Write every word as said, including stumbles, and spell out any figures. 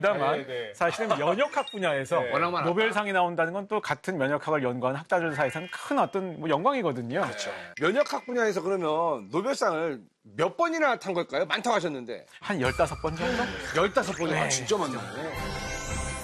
다만 네, 네. 사실은 면역학 분야에서 네. 워낙 많았다. 노벨상이 나온다는 건 또 같은 면역학을 연구하는 학자들 사이에서는 큰 어떤 뭐 영광이거든요. 그렇죠. 면역학 분야에서 그러면 노벨상을 몇 번이나 탄 걸까요? 많다고 하셨는데. 한 열다섯 번 정도? 열다섯 번이나 네. 진짜 많네.